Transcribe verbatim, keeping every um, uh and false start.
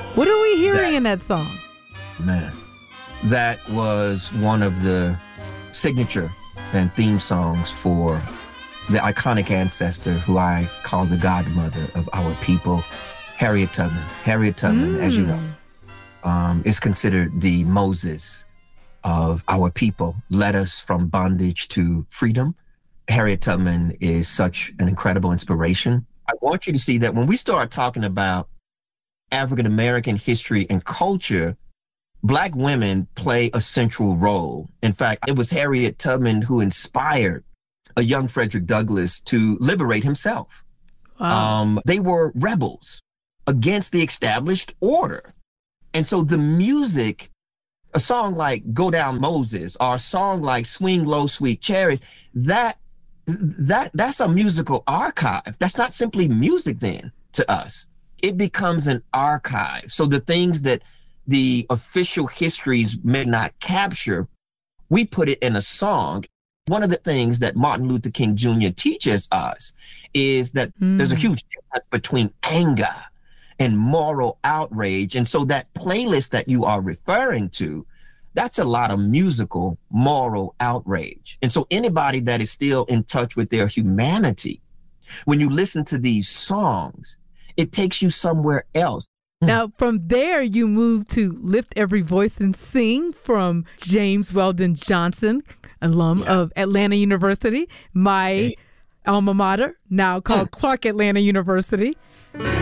What are we hearing that, in that song? Man, that was one of the signature and theme songs for the iconic ancestor who I call the godmother of our people, Harriet Tubman. Harriet Tubman, mm. as you know, um, is considered the Moses of our people, led us from bondage to freedom. Harriet Tubman is such an incredible inspiration. I want you to see that when we start talking about African-American history and culture, Black women play a central role. In fact, it was Harriet Tubman who inspired a young Frederick Douglass to liberate himself. Wow. Um, they were rebels against the established order. And so the music, a song like Go Down Moses or a song like Swing Low, Sweet Chariot, that that that's a musical archive. That's not simply music then to us. It becomes an archive. So the things that the official histories may not capture, we put it in a song. One of the things that Martin Luther King Junior teaches us is that mm. there's a huge difference between anger and moral outrage. And so that playlist that you are referring to, that's a lot of musical moral outrage. And so anybody that is still in touch with their humanity, when you listen to these songs, it takes you somewhere else. Now, from there, you move to Lift Every Voice and Sing from James Weldon Johnson, alum yeah. of Atlanta University, my hey. alma mater, now called mm. Clark Atlanta University.